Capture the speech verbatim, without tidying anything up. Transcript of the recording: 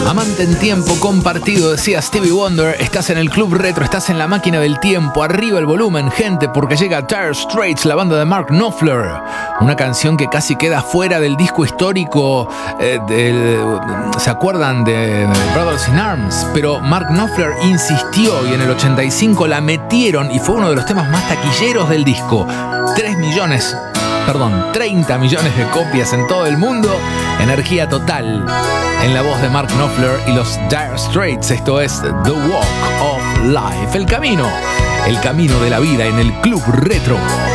Amante en tiempo compartido, decía Stevie Wonder. Estás en el Club Retro, estás en la máquina del tiempo. Arriba el volumen, gente, porque llega Dire Straits, la banda de Mark Knopfler. Una canción que casi queda fuera del disco histórico. Eh, del, ¿Se acuerdan de Brothers in Arms? Pero Mark Knopfler insistió y en el ochenta y cinco la metieron y fue uno de los temas más taquilleros del disco. Tres millones... Perdón, treinta millones de copias en todo el mundo. Energía total en la voz de Mark Knopfler y los Dire Straits. Esto es The Walk of Life. El camino, el camino de la vida en el Club Retro.